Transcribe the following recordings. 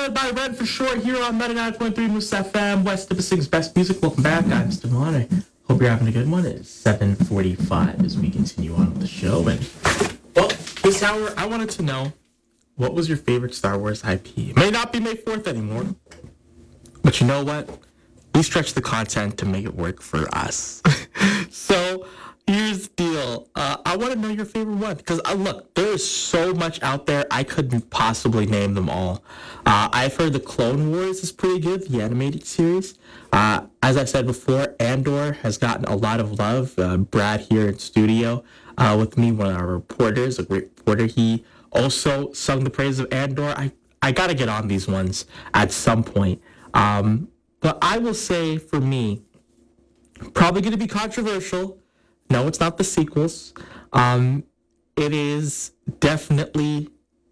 Led by Red for short here on 99.3 Moose FM, West Nipissing's best music. Welcome back. I'm Mr. Milano. Hope you're having a good one. It's 7:45 as we continue on with the show. And, well, this hour, I wanted to know, what was your favorite Star Wars IP? It may not be May 4th anymore, but you know what? We stretch the content to make it work for us. So, here's the deal. I want to know your favorite one because, look, there is so much out there. I couldn't possibly name them all. I've heard the Clone Wars is pretty good, the animated series. As I said before, Andor has gotten a lot of love. Brad here in studio with me, one of our reporters, a great reporter. He also sung the praise of Andor. I got to get on these ones at some point. But I will say, for me, probably going to be controversial. No, it's not the sequels. It is definitely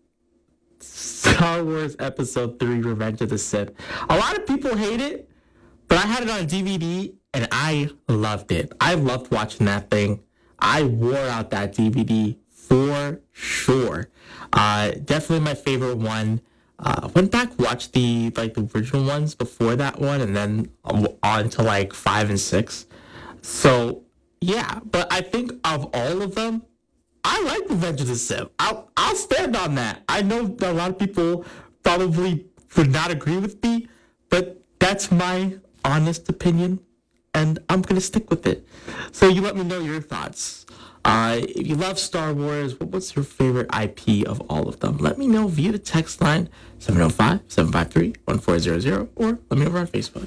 Star Wars Episode 3, Revenge of the Sith. A lot of people hate it, but I had it on DVD, and I loved it. I loved watching that thing. I wore out that DVD for sure. Definitely my favorite one. Went back, watched the original ones before that one, and then on to 5 and 6. So yeah, but I think of all of them, I like Revenge of the Sith. I'll stand on that. I know that a lot of people probably would not agree with me, but that's my honest opinion, and I'm gonna stick with it. So you let me know your thoughts. If you love Star Wars, what's your favorite IP of all of them? Let me know via the text line 705-753-1400, or let me know over on Facebook.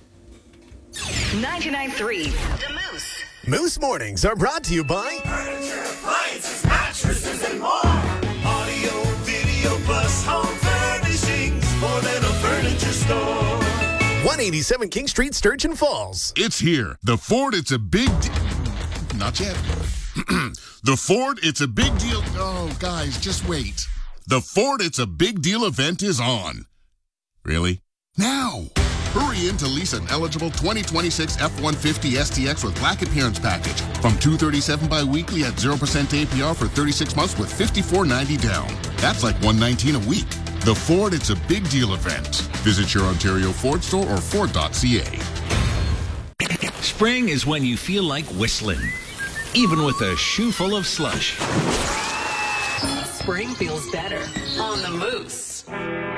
99.3 The Moose. Moose Mornings are brought to you by Furniture, appliances, mattresses, and more. Audio, video, plus home furnishings. More than a furniture store. 187 King Street, Sturgeon Falls. It's here. The Ford, it's a big Not yet. The Ford, it's a big deal. Oh, guys, just wait. The Ford, it's a big deal event is on. Really? Now. Hurry in to lease an eligible 2026 F-150 STX with Black Appearance Package from $237 bi-weekly at 0% APR for 36 months with $54.90 down. That's like $119 a week. The Ford, it's a big deal event. Visit your Ontario Ford store or Ford.ca. Spring is when you feel like whistling, even with a shoe full of slush. Spring feels better on the Moose.